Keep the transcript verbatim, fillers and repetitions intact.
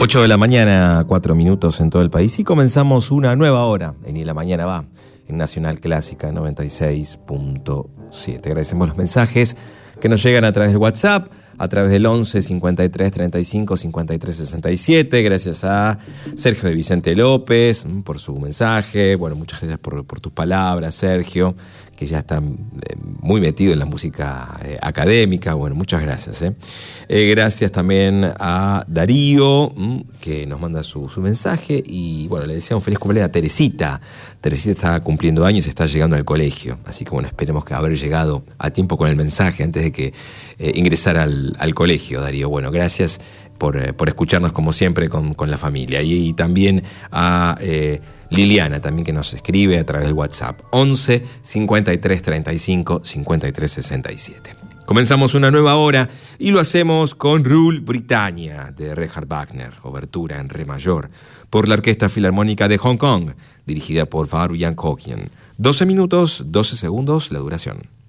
ocho de la mañana, cuatro minutos en todo el país y comenzamos una nueva hora en Y la Mañana Va, en Nacional Clásica noventa y seis punto siete. Agradecemos los mensajes que nos llegan a través del WhatsApp, a través del once cincuenta y tres treinta y cinco cincuenta y tres sesenta y siete. Gracias a Sergio de Vicente López por su mensaje. Bueno, muchas gracias por, por tus palabras, Sergio, que ya está eh, muy metido en la música eh, académica. Bueno, muchas gracias. Eh. Eh, gracias también a Darío, mm, que nos manda su, su mensaje. Y bueno, le deseamos feliz cumpleaños a Teresita. Teresita está cumpliendo años y está llegando al colegio. Así que bueno, esperemos que haber llegado a tiempo con el mensaje antes de que eh, ingresara al, al colegio, Darío. Bueno, gracias por, eh, por escucharnos como siempre con, con la familia. Y, y también a Eh, Liliana, también, que nos escribe a través del WhatsApp, once cincuenta y tres treinta y cinco cincuenta y tres sesenta y siete. Comenzamos una nueva hora y lo hacemos con Rule Britannia de Richard Wagner, obertura en re mayor, por la Orquesta Filarmónica de Hong Kong, dirigida por Faruyan Kokian. doce minutos, doce segundos la duración.